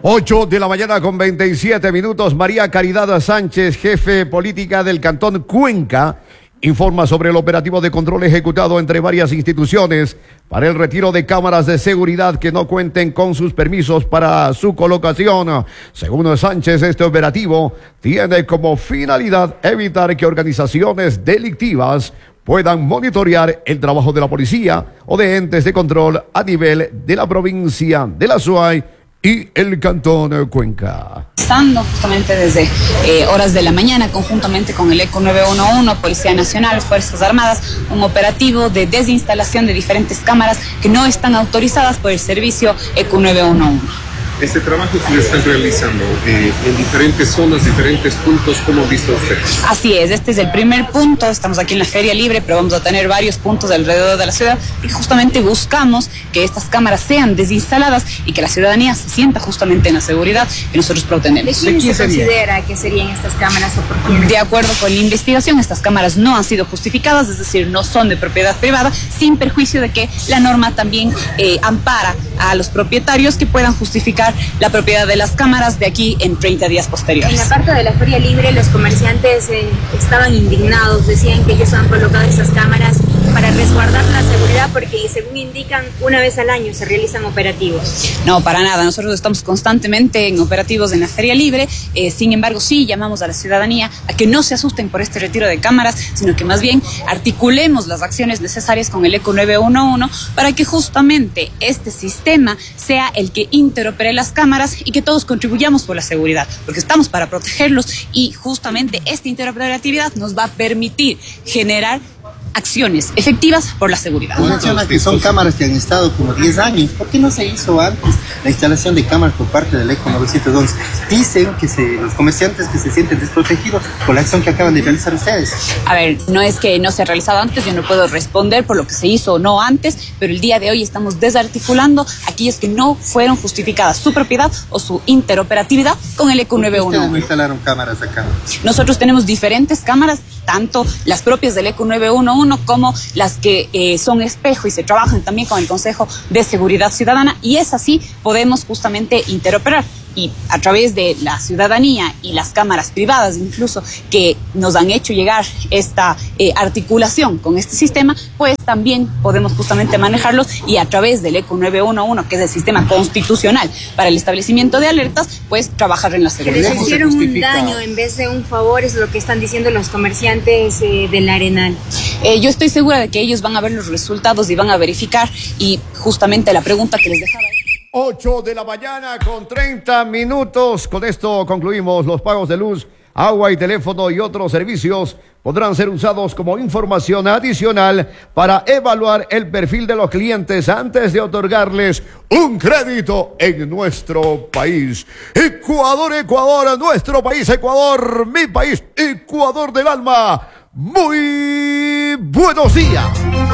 8 de la mañana con 27 minutos. María Caridad Sánchez, jefe política del Cantón Cuenca, informa sobre el operativo de control ejecutado entre varias instituciones para el retiro de cámaras de seguridad que no cuenten con sus permisos para su colocación. Según Sánchez, este operativo tiene como finalidad evitar que organizaciones delictivas puedan monitorear el trabajo de la policía o de entes de control a nivel de la provincia de la Suay y el Cantón Cuenca. Justamente desde horas de la mañana, conjuntamente con el ECO 911, Policía Nacional, Fuerzas Armadas, un operativo de desinstalación de diferentes cámaras que no están autorizadas por el servicio ECO 911. Este trabajo que están realizando en diferentes zonas, diferentes puntos, ¿cómo ha visto usted? Así es, este es el primer punto, estamos aquí en la Feria Libre, pero vamos a tener varios puntos alrededor de la ciudad y justamente buscamos que estas cámaras sean desinstaladas y que la ciudadanía se sienta justamente en la seguridad que nosotros pretendemos. ¿De quién se considera que serían estas cámaras o por quién? De acuerdo con la investigación, estas cámaras no han sido justificadas, es decir, no son de propiedad privada, sin perjuicio de que la norma también ampara a los propietarios que puedan justificar la propiedad de las cámaras de aquí en 30 días posteriores. En la parte de la Feria Libre, los comerciantes estaban indignados, decían que ellos han colocado estas cámaras para resguardar la seguridad porque, según indican, una vez al año se realizan operativos. No, para nada, nosotros estamos constantemente en operativos en la Feria Libre, sin embargo sí llamamos a la ciudadanía a que no se asusten por este retiro de cámaras, sino que más bien articulemos las acciones necesarias con el ECO 911 para que justamente este sistema sea el que interopere las cámaras y que todos contribuyamos por la seguridad, porque estamos para protegerlos y justamente esta interoperatividad nos va a permitir generar acciones efectivas por la seguridad. Menciona que son cámaras que han estado como 10 años. ¿Por qué no se hizo antes la instalación de cámaras por parte del ECO 911? Dicen que los comerciantes que se sienten desprotegidos por la acción que acaban de realizar ustedes. A ver, no es que no se ha realizado antes, yo no puedo responder por lo que se hizo o no antes, pero el día de hoy estamos desarticulando aquellas que no fueron justificadas su propiedad o su interoperatividad con el ECO 911. ¿Ustedes no instalaron cámaras acá? Nosotros tenemos diferentes cámaras, tanto las propias del ECO 911 como las que son espejo y se trabajan también con el Consejo de Seguridad Ciudadana, y es así podemos justamente interoperar. Y a través de la ciudadanía y las cámaras privadas incluso que nos han hecho llegar esta articulación con este sistema, pues también podemos justamente manejarlos y a través del ECO 911, que es el sistema constitucional para el establecimiento de alertas, pues trabajar en la seguridad. Que les hicieron un daño en vez de un favor, es lo que están diciendo los comerciantes del Arenal. Yo estoy segura de que ellos van a ver los resultados y van a verificar, y justamente la pregunta que les dejaba. 8 de la mañana con 30 minutos. Con esto concluimos. Los pagos de luz, agua y teléfono y otros servicios podrán ser usados como información adicional para evaluar el perfil de los clientes antes de otorgarles un crédito en nuestro país. Ecuador, nuestro país, Ecuador, mi país, Ecuador del alma. Muy buenos días.